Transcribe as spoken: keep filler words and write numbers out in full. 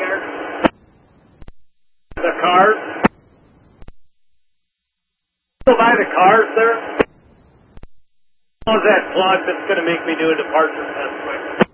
here? The cars? Go buy the cars, sir? How's that plug that's going to make me do a departure test quick?